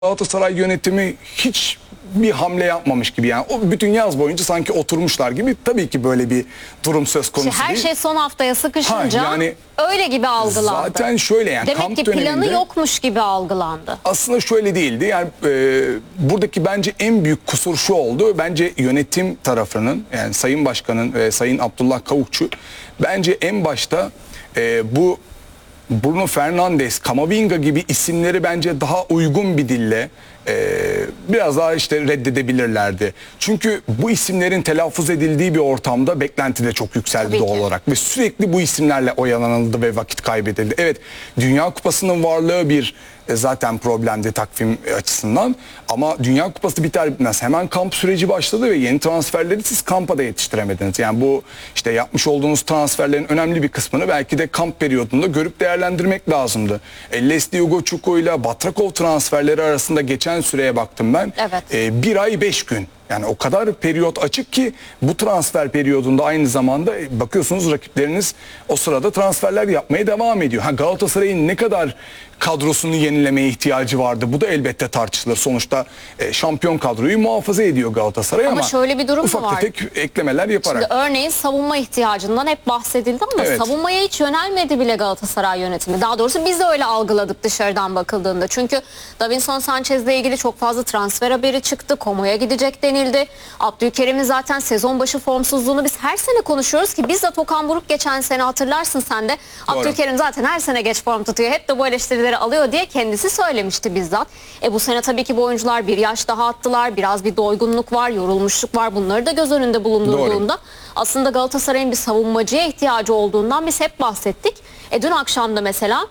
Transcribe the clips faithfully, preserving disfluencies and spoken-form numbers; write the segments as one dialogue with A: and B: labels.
A: Galatasaray yönetimi hiç bir hamle yapmamış gibi, yani o bütün yaz boyunca sanki oturmuşlar gibi. Tabii ki böyle bir durum söz konusu
B: İşte her
A: değil.
B: şey son haftaya sıkışınca
A: ha, yani
B: öyle gibi algılandı.
A: Zaten şöyle, yani
B: demek
A: kamp
B: ki planı
A: döneminde,
B: yokmuş gibi algılandı.
A: aslında şöyle değildi. Yani e, buradaki bence en büyük kusur şu oldu. Bence yönetim tarafının, yani Sayın Başkan'ın ve Sayın Abdullah Kavukçu bence en başta e, bu Bruno Fernandes, Camavinga gibi isimleri bence daha uygun bir dille e, biraz daha işte reddedebilirlerdi. Çünkü bu isimlerin telaffuz edildiği bir ortamda beklenti de çok yükseldi
B: Tabii
A: doğal
B: ki.
A: olarak. Ve sürekli bu isimlerle oyalanıldı ve vakit kaybedildi. Evet, Dünya Kupası'nın varlığı bir e, zaten problemdi takvim açısından. Ama Dünya Kupası biter bitmez hemen kamp süreci başladı ve yeni transferleri siz kampa da yetiştiremediniz. Yani bu işte yapmış olduğunuz transferlerin önemli bir kısmını belki de kamp periyodunda görüp değerlendirmek lazımdı. E, Leslie Ugochukwu ile Batrakov transferleri arasında geçen süreye baktım ben.
B: Evet.
A: E, bir ay beş gün. Yani o kadar periyot açık ki bu transfer periyodunda aynı zamanda bakıyorsunuz rakipleriniz o sırada transferler yapmaya devam ediyor. Ha, Galatasaray'ın ne kadar kadrosunu yenilemeye ihtiyacı vardı? Bu da elbette tartışılır. Sonuçta e, şampiyon kadroyu muhafaza ediyor Galatasaray ama,
B: Ama şöyle bir durum
A: ufak
B: da var.
A: tefek eklemeler yaparak.
B: Şimdi örneğin savunma ihtiyacından hep bahsedildi ama
A: Evet.
B: savunmaya hiç yönelmedi bile Galatasaray yönetimi. Daha doğrusu biz de öyle algıladık dışarıdan bakıldığında. Çünkü Davinson Sanchez'le ilgili çok fazla transfer haberi çıktı. Komo'ya gidecek denildi. Abdülkerim'in zaten sezon başı formsuzluğunu biz her sene konuşuyoruz ki bizzat Okan Buruk geçen sene hatırlarsın sen de.
A: Doğru.
B: Abdülkerim zaten her sene geç form tutuyor. Hep de bu eleştirileri alıyor diye kendisi söylemişti bizzat. E bu sene tabii ki bu oyuncular bir yaş daha attılar. Biraz bir doygunluk var, yorulmuşluk var. Bunları da göz önünde bulundurduğunda
A: Doğru.
B: aslında Galatasaray'ın bir savunmacıya ihtiyacı olduğundan biz hep bahsettik. E dün akşam da mesela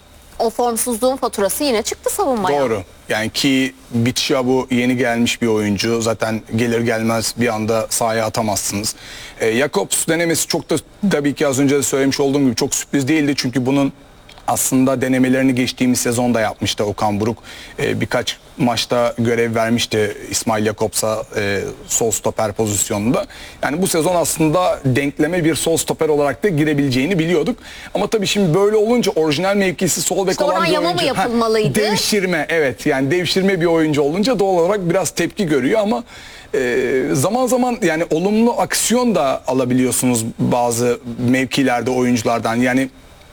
B: o formsuzluğun faturası yine çıktı savunmaya.
A: Doğru. Yani ki Bitşa bu yeni gelmiş bir oyuncu. Zaten gelir gelmez bir anda sahaya atamazsınız. E, Jakobs denemesi çok da tabii ki az önce de söylemiş olduğum gibi çok sürpriz değildi. Çünkü bunun aslında denemelerini geçtiğimiz sezonda yapmıştı Okan Buruk. Ee, birkaç maçta görev vermişti İsmail Jakobs'a e, sol stoper pozisyonunda. Yani bu sezon aslında denkleme bir sol stoper olarak da girebileceğini biliyorduk. Ama tabii şimdi böyle olunca orijinal mevkisi sol bek
B: İşte
A: olan bir
B: yama
A: oyuncu.
B: mı yapılmalıydı?
A: Ha, devşirme, evet, yani devşirme bir oyuncu olunca doğal olarak biraz tepki görüyor ama e, zaman zaman yani olumlu aksiyon da alabiliyorsunuz bazı mevkilerde oyunculardan. Yani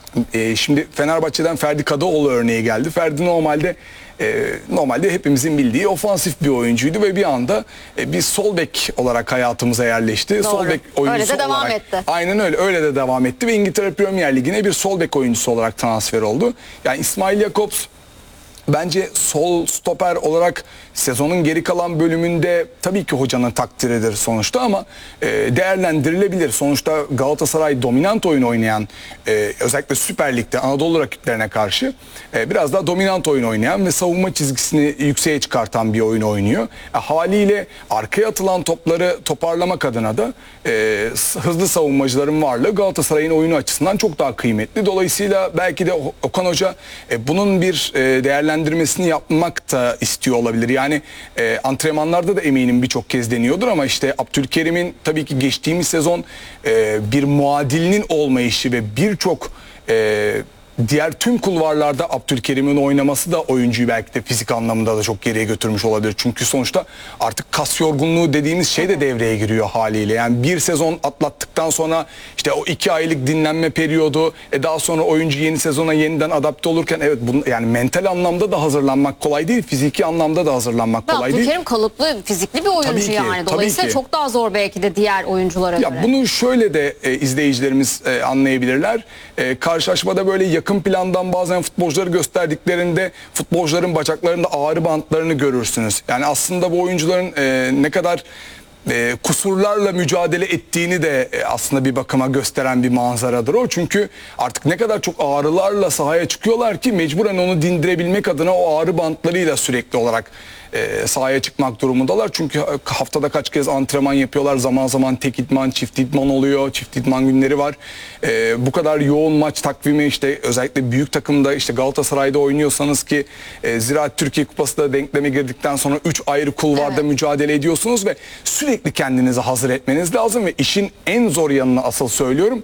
A: E, şimdi Fenerbahçe'den Ferdi Kadıoğlu örneği geldi. Ferdi normalde e, normalde hepimizin bildiği ofansif bir oyuncuydu ve bir anda e, bir sol bek olarak hayatımıza yerleşti.
B: Doğru.
A: Sol bek oyuncusu
B: Öyle de devam
A: olarak,
B: etti.
A: Aynen öyle. Öyle de devam etti ve İngiltere Premier Ligi'ne bir sol bek oyuncusu olarak transfer oldu. Yani İsmail Jakobs bence sol stoper olarak sezonun geri kalan bölümünde tabii ki hocanın takdiridir sonuçta ama e, değerlendirilebilir. Sonuçta Galatasaray dominant oyun oynayan, e, özellikle Süper Lig'de Anadolu rakiplerine karşı e, biraz daha dominant oyun oynayan ve savunma çizgisini yükseğe çıkartan bir oyun oynuyor. E, haliyle arkaya atılan topları toparlamak adına da e, hızlı savunmacıların varlığı Galatasaray'ın oyunu açısından çok daha kıymetli. Dolayısıyla belki de Okan Hoca e, bunun bir e, değerlendirmesini yapmak da istiyor olabilir. Yani e, antrenmanlarda da eminim birçok kez deniyordur ama işte Abdülkerim'in tabii ki geçtiğimiz sezon e, bir muadilinin olmayışı ve birçok e, diğer tüm kulvarlarda Abdülkerim'in oynaması da oyuncuyu belki de fizik anlamında da çok geriye götürmüş olabilir. Çünkü sonuçta artık kas yorgunluğu dediğimiz şey de devreye giriyor haliyle. Yani bir sezon atlattıktan sonra işte o iki aylık dinlenme periyodu, e daha sonra oyuncu yeni sezona yeniden adapte olurken evet bunu, yani mental anlamda da hazırlanmak kolay değil, fiziki anlamda da hazırlanmak
B: Ve
A: kolay değil.
B: Abdülkerim kalıplı, fizikli bir oyuncu
A: Tabii ki,
B: yani.
A: tabii
B: Dolayısıyla
A: ki.
B: çok daha zor belki de diğer oyunculara
A: Ya
B: göre.
A: bunu şöyle de e, izleyicilerimiz e, anlayabilirler. E, karşılaşmada böyle yakın plandan bazen futbolcuları gösterdiklerinde futbolcuların bacaklarında ağrı bantlarını görürsünüz. Yani aslında bu oyuncuların e, ne kadar e, kusurlarla mücadele ettiğini de e, aslında bir bakıma gösteren bir manzaradır o. Çünkü artık ne kadar çok ağrılarla sahaya çıkıyorlar ki mecburen onu dindirebilmek adına o ağrı bantlarıyla sürekli olarak e, sahaya çıkmak durumundalar. Çünkü haftada kaç kez antrenman yapıyorlar. Zaman zaman tek idman, çift idman oluyor. Çift idman günleri var. E, bu kadar yoğun maç takvimi, işte özellikle büyük takımda, işte Galatasaray'da oynuyorsanız ki e, Ziraat Türkiye Kupası da denkleme girdikten sonra üç ayrı kulvarda
B: Evet.
A: mücadele ediyorsunuz ve sürekli kendinizi hazır etmeniz lazım ve işin en zor yanını asıl söylüyorum.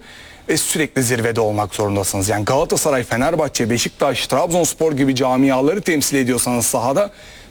A: ve sürekli zirvede olmak zorundasınız. Yani Galatasaray, Fenerbahçe, Beşiktaş, Trabzonspor gibi camiaları temsil ediyorsanız sahada